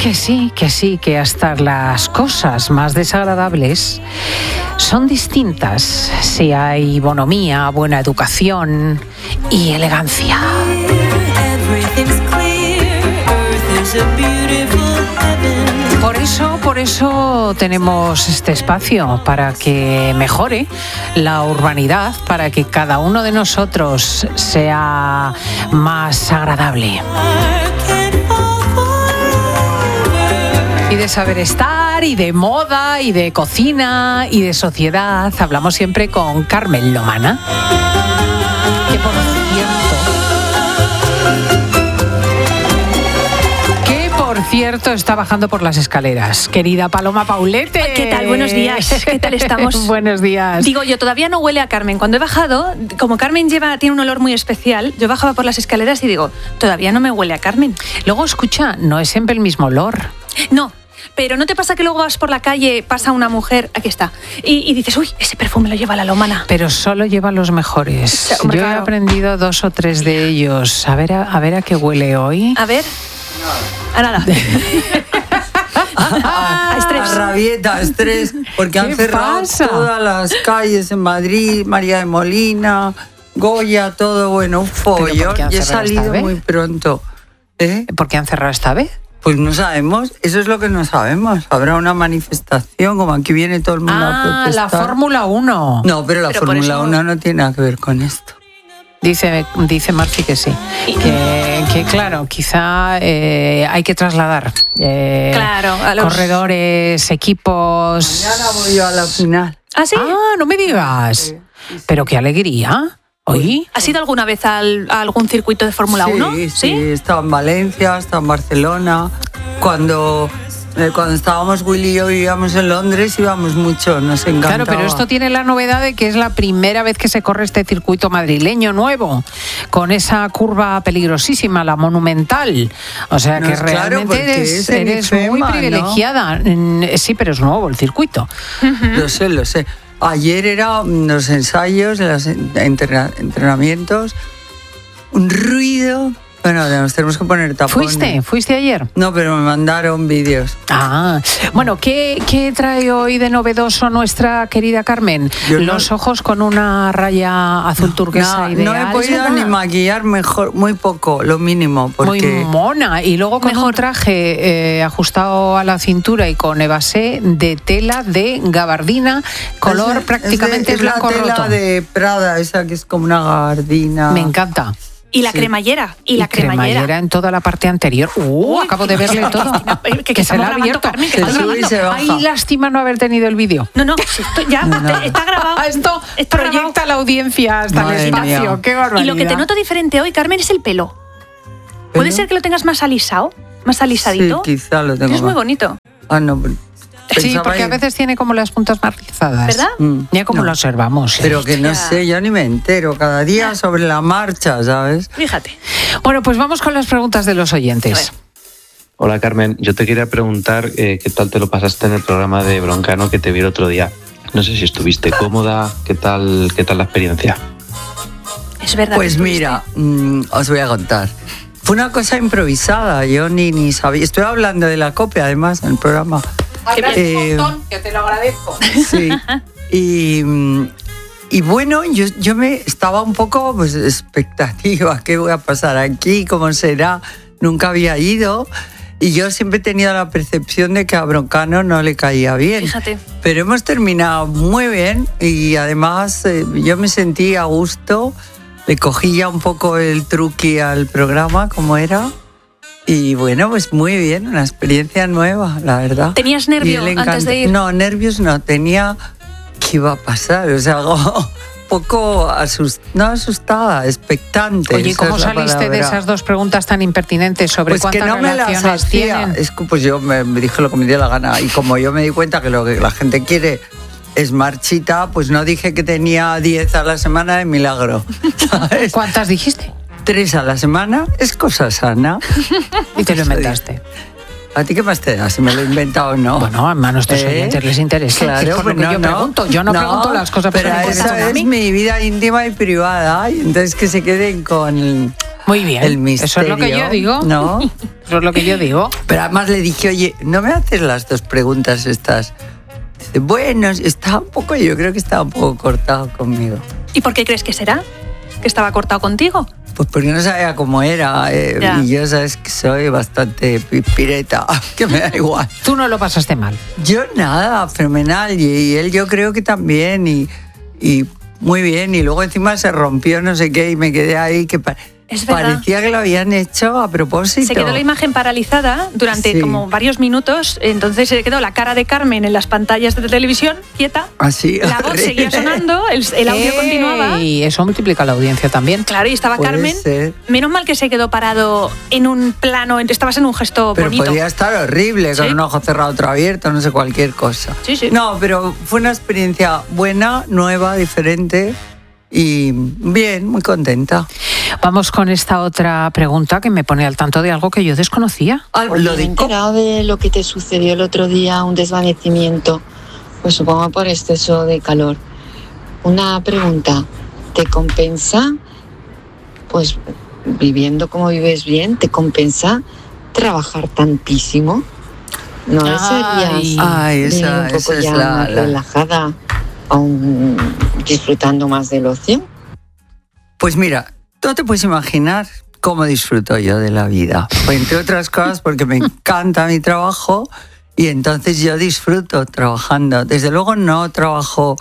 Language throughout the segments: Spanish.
que hasta las cosas más desagradables son distintas si hay bonomía, buena educación y elegancia. Por eso tenemos este espacio, para que mejore la urbanidad, para que cada uno de nosotros sea más agradable. Y de saber estar, y de moda, y de cocina, y de sociedad. Hablamos siempre con Carmen Lomana, que por cierto está bajando por las escaleras. Querida Paloma Paulete. ¿Qué tal? Buenos días. ¿Qué tal estamos? Buenos días. Digo, yo todavía no huele a Carmen. Cuando he bajado, como Carmen tiene un olor muy especial, yo bajaba por las escaleras y digo, todavía no me huele a Carmen. Luego, escucha, no es siempre el mismo olor. No. Pero ¿no te pasa que luego vas por la calle, pasa una mujer, aquí está, y dices, uy, ese perfume lo lleva la Lomana? Pero solo lleva los mejores. Hombre, yo he aprendido 2 o 3 de ellos. A ver a qué huele hoy. A ver. A nada. A estrés. A rabieta, a estrés, porque han cerrado todas las calles en Madrid, María de Molina, Goya, todo, bueno, un follón. Y he salido muy pronto. ¿Por qué han cerrado esta vez? Pues no sabemos, eso es lo que no sabemos. Habrá una manifestación, como aquí viene todo el mundo a protestar. La Fórmula 1. No, pero la Fórmula 1 no tiene nada que ver con esto. Dice Marci que sí. Que claro, quizá hay que trasladar a los corredores, equipos. Mañana voy yo a la final. ¿Ah, sí? Ah, no me digas. Sí. Pero qué alegría. ¿Oí? ¿Has ido alguna vez a algún circuito de Fórmula 1? Sí, he estado en Valencia, he estado en Barcelona. Cuando estábamos Willy y yo vivíamos en Londres, íbamos mucho, nos encantaba. Claro, pero esto tiene la novedad de que es la primera vez que se corre este circuito madrileño nuevo, con esa curva peligrosísima, la Monumental. O sea que realmente eres muy privilegiada. ¿No? Sí, pero es nuevo el circuito. Lo sé. Ayer eran los ensayos, los entrenamientos, un ruido. Bueno, nos tenemos que poner tapones. ¿Fuiste ayer? No, pero me mandaron vídeos. Bueno, ¿qué trae hoy de novedoso nuestra querida Carmen? Los ojos con una raya azul turquesa ideal. No he podido ni maquillar mejor, muy poco, lo mínimo. Porque... Muy mona. Y luego con un traje ajustado a la cintura y con evasé de tela de gabardina, color prácticamente blanco roto. Es la tela de Prada, esa que es como una gabardina. Me encanta. Y la cremallera. Y la cremallera en toda la parte anterior. Acabo de verle todo. Que se la ha abierto. Carmen, Ay, lástima no haber tenido el vídeo. No, esto ya está grabado. Esto proyecta la audiencia hasta el espacio. Qué barbaridad. Y lo que te noto diferente hoy, Carmen, es el pelo. ¿Puede ser que lo tengas más alisado? ¿Más alisadito? Sí, quizá lo tengo. Es muy bonito. Sí, porque a veces tiene como las puntas más rizadas. ¿Verdad? Ya como lo observamos. Pero que no sé, yo ni me entero. Cada día sobre la marcha, ¿sabes? Fíjate. Bueno, pues vamos con las preguntas de los oyentes. Hola, Carmen. Yo te quería preguntar qué tal te lo pasaste en el programa de Broncano que te vi el otro día. No sé si estuviste cómoda. ¿Qué tal la experiencia? Es verdad. Pues mira, os voy a contar. Fue una cosa improvisada. Yo ni sabía. Estoy hablando de la copia, además, en el programa. Un montón, que te lo agradezco. Sí. Y bueno, yo me estaba un poco expectativa. ¿Qué voy a pasar aquí? ¿Cómo será? Nunca había ido. Y yo siempre he tenido la percepción de que a Broncano no le caía bien. Fíjate. Pero hemos terminado muy bien y además yo me sentí a gusto. Le cogí ya un poco el truqui al programa, como era. Y bueno, pues muy bien, una experiencia nueva, la verdad. ¿Tenías nervios antes de ir? No, nervios no, tenía qué iba a pasar, o sea, algo poco asustada, expectante. Oye, ¿cómo saliste de esas 2 preguntas tan impertinentes sobre pues cuántas que no relaciones me las tienen? Es que pues yo me dije lo que me dio la gana y como yo me di cuenta que lo que la gente quiere es marchita, pues no dije que tenía 10 a la semana de milagro, ¿sabes? ¿Cuántas dijiste? 3 a la semana, es cosa sana. Y te lo inventaste. ¿A ti qué más te da? Si me lo he inventado o no. Bueno, a nuestros oyentes les interesa. Claro, pues yo pregunto. Yo no pregunto las cosas. Pero esa es mi vida íntima y privada. Y entonces que se queden con Muy bien. El misterio. Eso es lo que yo digo. ¿No? Eso es lo que yo digo. Pero además le dije, oye, ¿no me haces las dos preguntas estas? Dice, bueno, yo creo que estaba un poco cortado conmigo. ¿Y por qué crees que será? ¿Que estaba cortado contigo? Pues porque no sabía cómo era. Y yo, sabes que soy bastante pireta, que me da igual. Tú no lo pasaste mal. Yo nada, fenomenal. Y él yo creo que también. Y muy bien. Y luego encima se rompió no sé qué y me quedé ahí que parecía que lo habían hecho a propósito. Se quedó la imagen paralizada durante como varios minutos. Entonces se quedó la cara de Carmen en las pantallas de televisión, quieta. Así. La voz seguía sonando, el audio continuaba. Y eso multiplica la audiencia también. Claro, y estaba Carmen. Menos mal que se quedó parado en un plano, estabas en un gesto bonito. Pero podía estar horrible, con un ojo cerrado, otro abierto, no sé, cualquier cosa. Sí, sí. No, pero fue una experiencia buena, nueva, diferente. Y bien, muy contenta. Vamos con esta otra pregunta que me pone al tanto de algo que yo desconocía. Oye, me he enterado de lo que te sucedió el otro día, un desvanecimiento, pues supongo por exceso de calor. Una pregunta, ¿te compensa, pues viviendo como vives bien, te compensa trabajar tantísimo? ¿No serías un poco ya más relajada, aún disfrutando más del ocio? Pues mira, no te puedes imaginar cómo disfruto yo de la vida. Pues, entre otras cosas porque me encanta mi trabajo y entonces yo disfruto trabajando. Desde luego no trabajo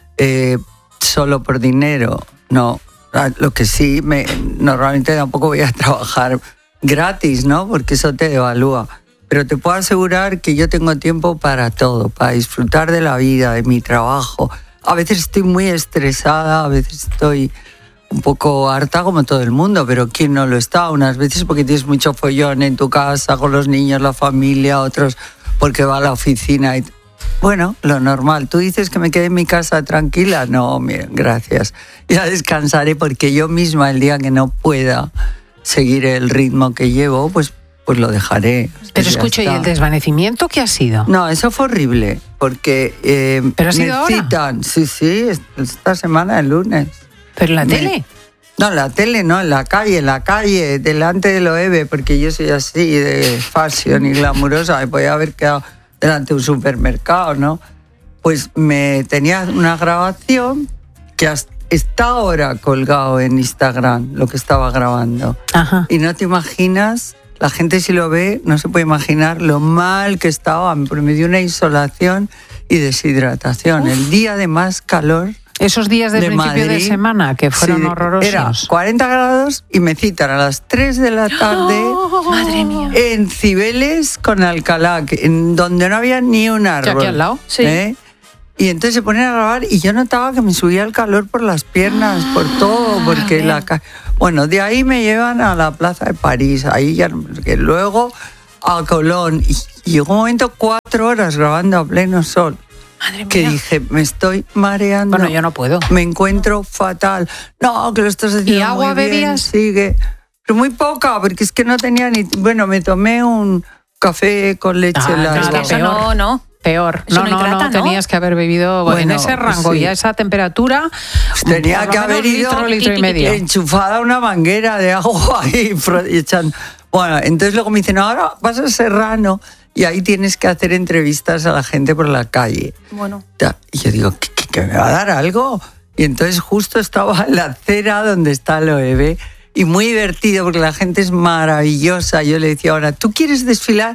solo por dinero, no. Lo que sí, normalmente tampoco voy a trabajar gratis, ¿no? Porque eso te devalúa. Pero te puedo asegurar que yo tengo tiempo para todo, para disfrutar de la vida, de mi trabajo. A veces estoy muy estresada, a veces estoy un poco harta como todo el mundo, pero ¿quién no lo está? Unas veces porque tienes mucho follón en tu casa, con los niños, la familia, otros porque va a la oficina. Bueno, lo normal. ¿Tú dices que me quede en mi casa tranquila? No, mira, gracias. Ya descansaré porque yo misma el día que no pueda seguir el ritmo que llevo, pues lo dejaré. Pero escucho, ¿y el desvanecimiento qué ha sido? No, eso fue horrible, porque ¿Pero ha sido me citan. Sí, esta semana, el lunes. ¿Pero en la tele? No, en la tele no, en la calle, delante de Loewe, porque yo soy así de fashion y glamurosa, me podía haber quedado delante de un supermercado, ¿no? Pues me tenía una grabación que está ahora colgado en Instagram, lo que estaba grabando. Ajá. Y no te imaginas... La gente si lo ve no se puede imaginar lo mal que estaba, porque me dio una insolación y deshidratación. El día de más calor. Esos días de principio Madrid, de semana que fueron horrorosos. Era 40 grados y me citan a las 3 de la tarde madre mía. En Cibeles con Alcalá, en donde no había ni un árbol. ¿Aquí al lado? Sí. Y entonces se ponen a grabar y yo notaba que me subía el calor por las piernas, por todo, porque bueno, de ahí me llevan a la Plaza de París, ahí ya, que luego a Colón. Y llegó un momento 4 horas grabando a pleno sol. Madre mía. Que dije, me estoy mareando. Bueno, yo no puedo. Me encuentro fatal. No, que lo estás haciendo ¿Y agua muy bien, bebías? Sigue. Pero muy poca, porque es que no tenía ni... Bueno, me tomé un café con leche. Eso no. Peor. Eso no hidrata, ¿no? Tenías que haber bebido en ese rango y a esa temperatura. Pues tenía que haber ido litro y medio. Enchufada a una manguera de agua y echando. Bueno, entonces luego me dicen, ahora vas a Serrano y ahí tienes que hacer entrevistas a la gente por la calle. Bueno. Y yo digo, ¿que me va a dar algo? Y entonces justo estaba en la acera donde está Loewe y muy divertido porque la gente es maravillosa. Yo le decía, ahora, ¿tú quieres desfilar?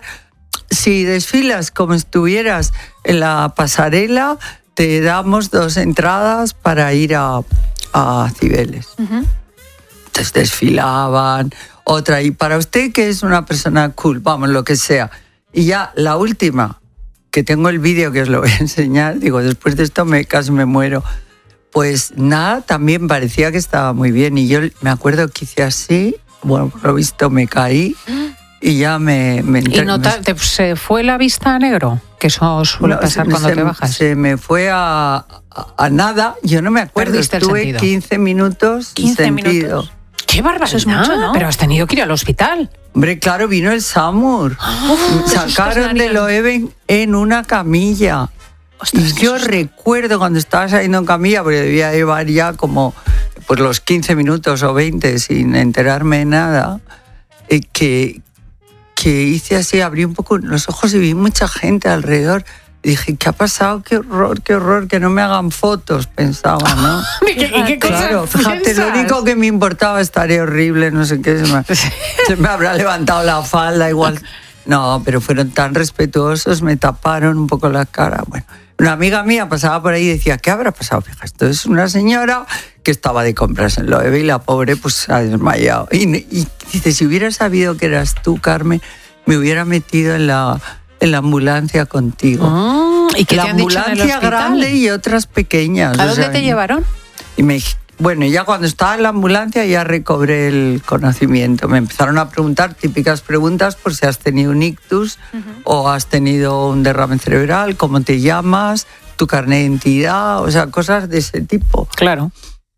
Si desfilas como estuvieras en la pasarela, te damos 2 entradas para ir a Cibeles. Uh-huh. Entonces desfilaban, otra, y para usted que es una persona cool, vamos, lo que sea. Y ya la última, que tengo el vídeo que os lo voy a enseñar, digo, después de esto casi me muero. Pues nada, también parecía que estaba muy bien. Y yo me acuerdo que hice así, bueno, por lo visto me caí. Y ya me entré. ¿Y se fue la vista a negro? Que eso suele pasar cuando te bajas. Se me fue a nada. Yo no me acuerdo. Perdiste estuve el sentido. 15 minutos 15 sin minutos. sentido. ¡Qué barbaridad! Eso es mucho, ¿no? Pero has tenido que ir al hospital. Hombre, claro, vino el SAMUR. Sacaron de Loewe en una camilla. Ostras, y yo recuerdo cuando estaba saliendo en camilla, porque debía llevar ya como por los 15 minutos o 20 sin enterarme de nada, que hice así, abrí un poco los ojos y vi mucha gente alrededor. Y dije, ¿qué ha pasado? Qué horror, que no me hagan fotos, pensaba, ¿no? ¿Y qué claro, fíjate, lo único que me importaba, estaré horrible, no sé qué, se me habrá levantado la falda, igual. No, pero fueron tan respetuosos, me taparon un poco la cara. Bueno, una amiga mía pasaba por ahí y decía, ¿qué habrá pasado? Fíjate, esto es una señora que estaba de compras en Loewe y la pobre pues se ha desmayado. Y dice, si hubiera sabido que eras tú, Carmen, me hubiera metido en la ambulancia contigo. ¿Y qué la te han dicho en el ambulancia hospital? grande y otras pequeñas. ¿A dónde te llevaron? Y bueno, ya cuando estaba en la ambulancia ya recobré el conocimiento. Me empezaron a preguntar típicas preguntas por si has tenido un ictus o has tenido un derrame cerebral, cómo te llamas, tu carnet de identidad, o sea, cosas de ese tipo. Claro.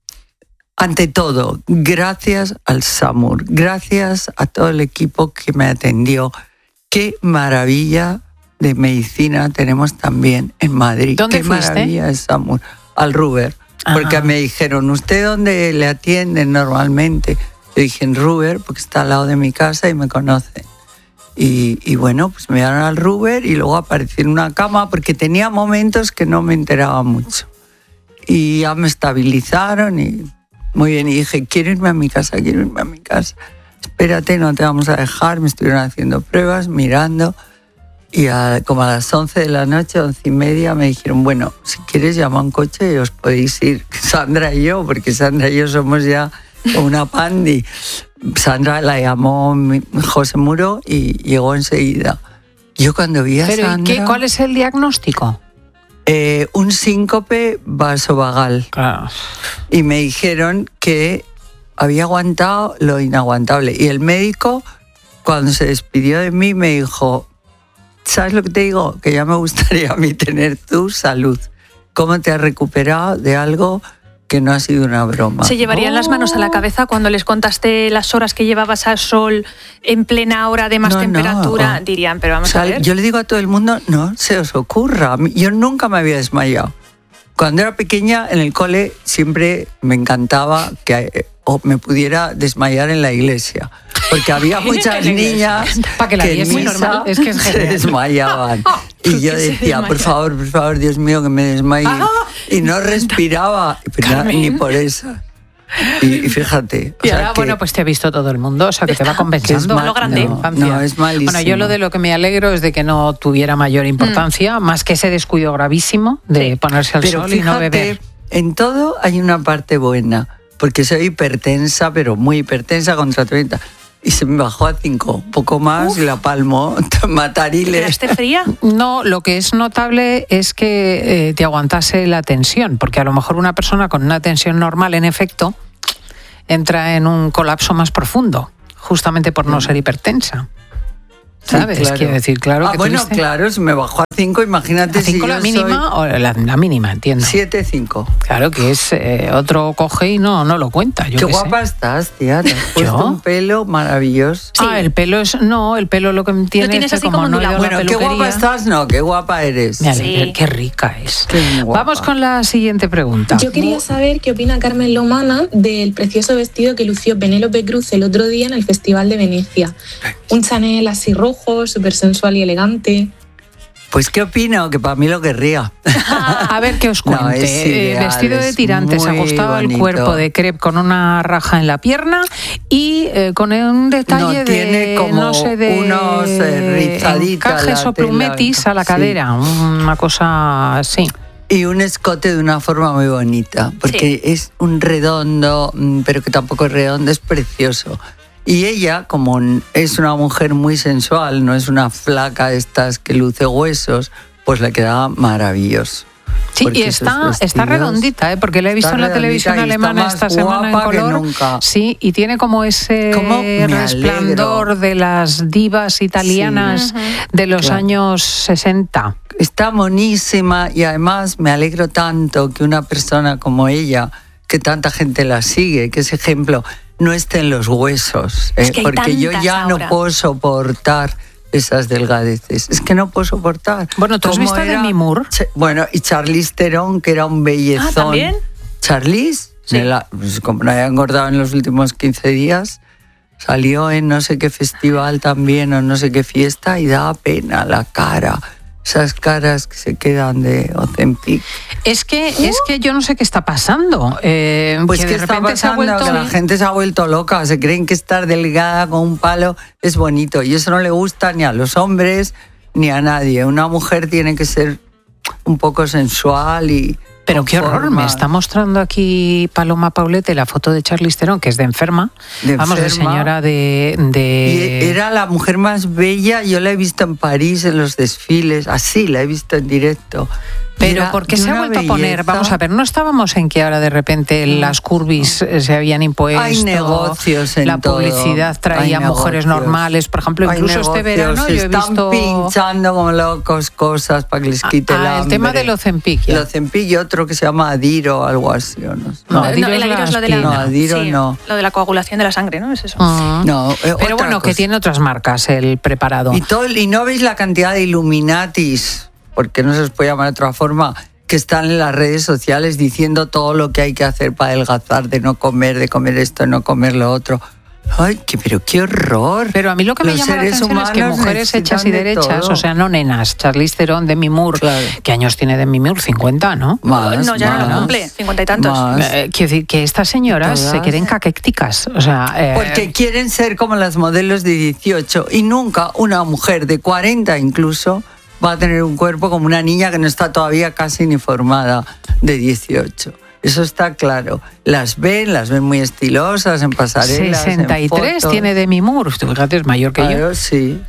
Ante todo, gracias al SAMUR, gracias a todo el equipo que me atendió. Qué maravilla de medicina tenemos también en Madrid. ¿Dónde Qué fuiste? Maravilla es SAMUR, al Ruber. Porque me dijeron, ¿usted dónde le atienden normalmente? Yo dije, en Ruber, porque está al lado de mi casa y me conocen. Y bueno, pues me llevaron al Ruber y luego aparecí en una cama porque tenía momentos que no me enteraba mucho. Y ya me estabilizaron y muy bien. Y dije, quiero irme a mi casa. Espérate, no te vamos a dejar. Me estuvieron haciendo pruebas, mirando. Y como a las 11 de la noche, 11:30, me dijeron, bueno, si quieres llama un coche y os podéis ir. Sandra y yo, porque Sandra y yo somos ya una pandi. Sandra la llamó José Muro y llegó enseguida. Yo cuando vi a Sandra... ¿Pero cuál es el diagnóstico? Un síncope vasovagal. Claro. Y me dijeron que había aguantado lo inaguantable. Y el médico, cuando se despidió de mí, me dijo... ¿Sabes lo que te digo? Que ya me gustaría a mí tener tu salud. ¿Cómo te has recuperado de algo que no ha sido una broma? Se llevarían las manos a la cabeza cuando les contaste las horas que llevabas al sol en plena hora de más temperatura. Dirían, pero vamos a ver. Yo le digo a todo el mundo, no se os ocurra. Yo nunca me había desmayado. Cuando era pequeña, en el cole, siempre me encantaba que me pudiera desmayar en la iglesia. Porque había muchas niñas que en misa se desmayaban. Y yo decía, por favor, Dios mío, que me desmaye. Y no respiraba, pero ni por eso. Y fíjate. Y ahora, bueno, pues te ha visto todo el mundo, o sea, que te va compensando. Lo grande. No, es malísimo. Bueno, yo de lo que me alegro es de que no tuviera mayor importancia, más que ese descuido gravísimo de ponerse al sol y no beber. En todo hay una parte buena, porque soy hipertensa, pero muy hipertensa, con tratamiento. Y se me bajó a 5, poco más, y la palmo, matariles. ¿Quedaste fría? No, lo que es notable es que te aguantase la tensión, porque a lo mejor una persona con una tensión normal, en efecto, entra en un colapso más profundo, justamente por no ser hipertensa. ¿Sabes? Sí, claro. Quiero decir, claro que bueno, tuviste... claro, si me bajó a 5, imagínate. ¿A 5 si la yo mínima o la mínima, entiendo? 7,5. Claro, que es otro coge y no lo cuenta. Qué guapa estás, tía. Te has puesto un pelo maravilloso. Sí. El pelo es... No, el pelo lo que tiene tienes es así como no he ido a la bueno, qué peluquería. guapa estás, no, qué guapa eres. Me alegra, qué rica es. Qué guapa. Vamos con la siguiente pregunta. Yo quería saber qué opina Carmen Lomana del precioso vestido que lució Penélope Cruz el otro día en el Festival de Venecia. Un Chanel así rojo, súper sensual y elegante. Pues qué opino, que para mí lo querría. A ver qué os cuente. No, es ideal, vestido de tirantes, muy ajustado al bonito. cuerpo de crepe con una raja en la pierna y con un detalle tiene como no sé, de unos rizaditas encajes la o plumetis tela. a la Sí. cadera, una cosa así. Y un escote de una forma muy bonita, porque es un redondo, pero que tampoco es redondo, es precioso. Y ella, como es una mujer muy sensual, no es una flaca de estas que luce huesos, pues le queda maravilloso. Sí, y está redondita, porque la he visto en la televisión alemana esta semana en color. Sí, y tiene como ese resplandor de las divas italianas de los años 60. Está monísima y además me alegro tanto que una persona como ella, que tanta gente la sigue, que ese ejemplo no esté en los huesos, porque yo ya ahora no puedo soportar esas delgadeces. Es que no puedo soportar. Bueno, ¿tú has visto a Demi Moore? Bueno, y Charlize Theron, que era un bellezón. ¿Ah, también? ¿Charlize? Sí. Pues como no había engordado en los últimos 15 días, salió en no sé qué festival también o no sé qué fiesta y daba pena la cara. Esas caras que se quedan de Ozempic. Es que yo no sé qué está pasando. Pues que ¿qué de está repente se ha pasando? vuelto... Que la gente se ha vuelto loca. Se creen que estar delgada con un palo es bonito. Y eso no le gusta ni a los hombres ni a nadie. Una mujer tiene que ser un poco sensual y... Pero qué horror, me está mostrando aquí Paloma Paulete la foto de Charlize Theron, que es de enferma. Vamos, de señora de... Y era la mujer más bella, yo la he visto en París en los desfiles, así la he visto en directo. Pero ¿por qué se ha vuelto a poner? Vamos a ver, ¿no estábamos en que ahora de repente las curvis se habían impuesto? Hay negocios en la todo. publicidad traía mujeres normales. Por ejemplo, incluso este verano yo he visto... Están pinchando como locos cosas para que les quite el hambre. El tema del Ozempic. El Ozempic y otro que se llama Adiro o algo así. No, Adiro es lo de la... No, Adiro sí, no. Lo de la coagulación de la sangre, ¿no? Es eso. No, pero bueno, que tiene otras marcas el preparado. Y no veis la cantidad de Illuminatis, porque no se les puede llamar de otra forma, que están en las redes sociales diciendo todo lo que hay que hacer para adelgazar, de no comer, de comer esto, de no comer lo otro. Ay, pero qué horror. Pero a mí lo que me llama la atención es que mujeres hechas y derechas, o sea, no nenas, Charlize Theron, Demi Moore, claro. ¿Qué años tiene Demi Moore? 50, ¿no? No, ya no lo cumple, 50 y tantos. Quiero decir que estas señoras se quieren caquécticas, o sea... Porque quieren ser como las modelos de 18 y nunca una mujer de 40 incluso va a tener un cuerpo como una niña que no está todavía casi ni formada de 18. Eso está claro. Las ven muy estilosas en pasarelas, 63 en fotos. Tiene Demi Moore. Fíjate, es mayor que yo. Sí.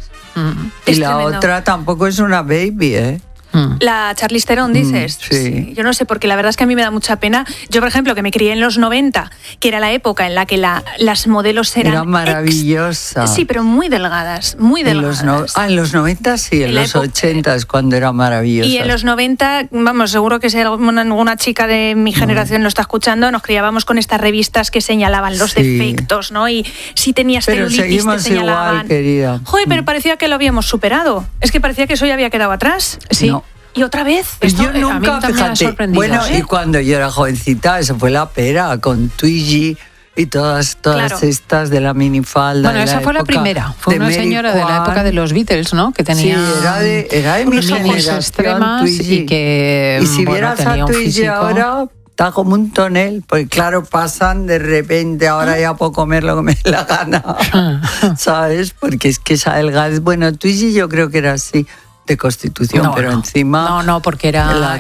Y es la tremendo. otra tampoco es una baby, ¿eh? La Charlize Theron, dices. Sí. Yo no sé, porque la verdad es que a mí me da mucha pena. Yo, por ejemplo, que me crié en los 90, que era la época en la que las modelos eran maravillosas. Sí, pero muy delgadas, muy delgadas. En los 90 sí, en los 80 es cuando era maravillosa. Y en los 90, vamos, seguro que si alguna chica de mi generación lo está escuchando, nos criábamos con estas revistas que señalaban los defectos, ¿no? Y si tenías celulitis te señalaban. Igual, querida. Joder, pero parecía que lo habíamos superado. Es que parecía que eso ya había quedado atrás. Sí. No. ¿Y otra vez? Esto, yo a mí nunca, también me ha sorprendido. Bueno, y cuando yo era jovencita, eso fue la pera, con Twiggy y todas claro. estas de la minifalda. Bueno, esa fue la primera. Fue una señora de la época de los Beatles, ¿no? Que tenía... Sí, era de mi generación, extremas Twiggy. Y que... Y si vieras a Twiggy ahora... Está como un tonel, porque claro, pasan de repente, ahora ya puedo comer lo que me dé la gana, ¿sabes? Porque es que esa delgadez, bueno, Twiggy yo creo que era así, de constitución, pero encima... No, porque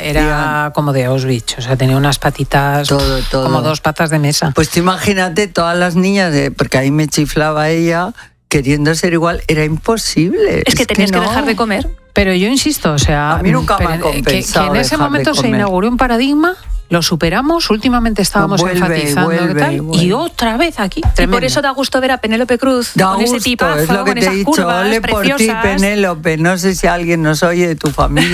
era como de Auschwitz, o sea, tenía unas patitas, todo. Como 2 patas de mesa. Pues tú imagínate todas las niñas, porque ahí me chiflaba ella, queriendo ser igual, era imposible. Es que tenías que dejar de comer. Pero yo insisto, o sea... A mí nunca me ha compensado que en ese momento se inauguró un paradigma... Lo superamos, últimamente estábamos enfatizando y otra vez aquí. Y por eso da gusto ver a Penélope Cruz con ese tipazo, es lo que con te he esas dicho. curvas Ole por ti, preciosas. Penélope. No sé si alguien nos oye de tu familia.